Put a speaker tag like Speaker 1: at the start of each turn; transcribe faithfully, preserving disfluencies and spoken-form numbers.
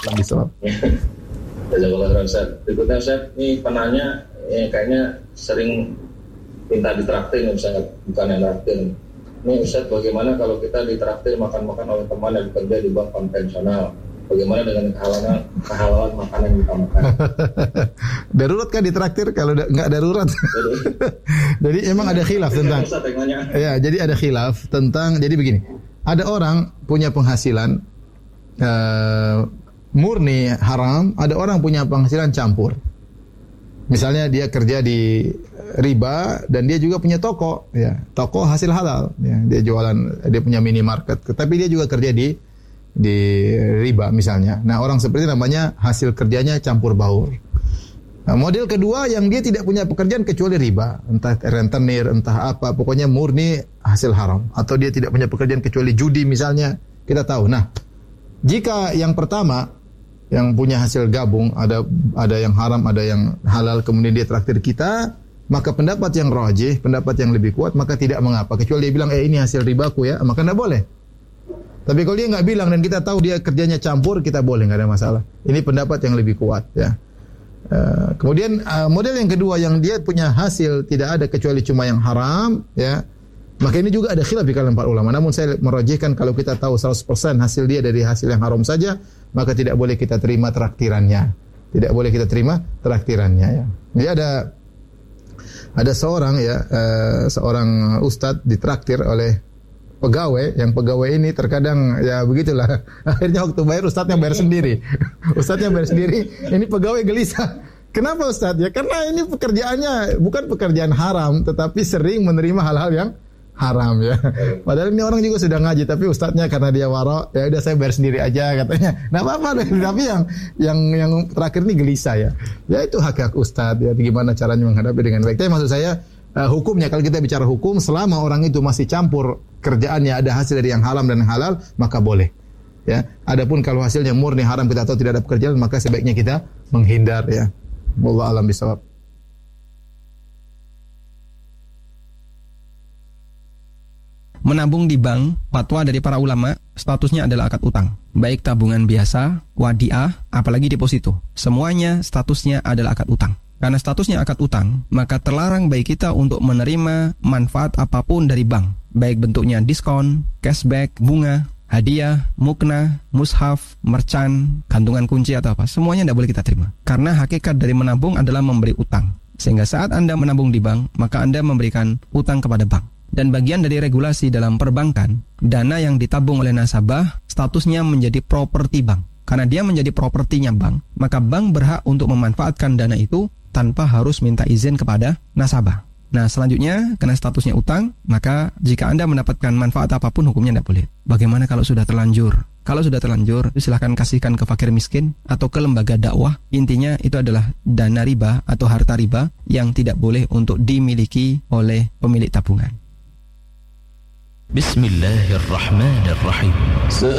Speaker 1: Bisawab.
Speaker 2: Jazakallah khairan Ustaz. Berikutnya Ustaz, ini penanya eh, kayaknya sering minta ditraktir misalnya, bukan yang traktir. Ini Ustaz, bagaimana kalau kita ditraktir makan-makan oleh teman yang bekerja di bank konvensional? Bagaimana dengan kehalalan, kehalalan makanan yang kita makan?
Speaker 1: Darurat kan ditraktir? Kalau da- nggak darurat. Jadi emang ada khilaf tentang. Ya, jadi ada khilaf tentang. Jadi begini, ada orang punya penghasilan uh, murni haram, ada orang punya penghasilan campur. Misalnya dia kerja di riba dan dia juga punya toko, ya toko hasil halal. Ya, dia jualan, dia punya minimarket, tapi dia juga kerja di di riba misalnya. Nah, orang seperti namanya hasil kerjanya campur baur. Nah, model kedua yang dia tidak punya pekerjaan kecuali riba, entah rentenir, entah apa, pokoknya murni hasil haram. Atau dia tidak punya pekerjaan kecuali judi misalnya, kita tahu. Nah, jika yang pertama yang punya hasil gabung, ada ada yang haram, ada yang halal, kemudian dia traktir kita, maka pendapat yang rajih, pendapat yang lebih kuat, maka tidak mengapa. Kecuali dia bilang, eh ini hasil ribaku ya, maka tidak boleh. Tapi kalau dia nggak bilang dan kita tahu dia kerjanya campur, kita boleh, nggak ada masalah. Ini pendapat yang lebih kuat ya. Uh, kemudian uh, model yang kedua yang dia punya hasil tidak ada kecuali cuma yang haram ya. Maka ini juga ada khilaf di kalangan para ulama. Namun saya merajihkan kalau kita tahu seratus persen hasil dia dari hasil yang haram saja, maka tidak boleh kita terima traktirannya. Tidak boleh kita terima traktirannya ya. Jadi ada ada seorang ya, uh, seorang ustadz ditraktir oleh pegawai, yang pegawai ini terkadang ya begitulah. Akhirnya waktu bayar ustadznya bayar sendiri. Ustadznya bayar sendiri, ini pegawai gelisah. Kenapa Ustadz? Ya karena ini pekerjaannya bukan pekerjaan haram, tetapi sering menerima hal-hal yang haram ya. Padahal ini orang juga sudah ngaji, tapi ustadznya karena dia waro, ya udah saya bayar sendiri aja katanya. Nah apa-apa, tapi yang yang yang terakhir ini gelisah ya. Ya itu hak-hak ustadz ya, gimana caranya menghadapi dengan baik. Tapi maksud saya uh, hukumnya, kalau kita bicara hukum, selama orang itu masih campur kerjaannya ada hasil dari yang haram dan yang halal, maka boleh. Ya. Adapun kalau hasilnya murni haram, kita tahu tidak ada pekerjaan, maka sebaiknya kita menghindar ya. Wallahu a'lam bishawab.
Speaker 3: Menabung di bank, fatwa dari para ulama, statusnya adalah akad utang. Baik tabungan biasa, wadiah, apalagi deposito. Semuanya statusnya adalah akad utang. Karena statusnya akad utang, maka terlarang bagi kita untuk menerima manfaat apapun dari bank. Baik bentuknya diskon, cashback, bunga, hadiah, mukna, mushaf, mercan, gantungan kunci atau apa. Semuanya tidak boleh kita terima. Karena hakikat dari menabung adalah memberi utang. Sehingga saat Anda menabung di bank, maka Anda memberikan utang kepada bank. Dan bagian dari regulasi dalam perbankan, dana yang ditabung oleh nasabah statusnya menjadi properti bank. Karena dia menjadi propertinya bank, maka bank berhak untuk memanfaatkan dana itu tanpa harus minta izin kepada nasabah. Nah selanjutnya, karena statusnya utang, maka jika Anda mendapatkan manfaat apapun, hukumnya tidak boleh. Bagaimana kalau sudah terlanjur? Kalau sudah terlanjur, silahkan kasihkan ke fakir miskin atau ke lembaga dakwah. Intinya itu adalah dana riba atau harta riba yang tidak boleh untuk dimiliki oleh pemilik tabungan.
Speaker 4: Bismillahirrahmanirrahim.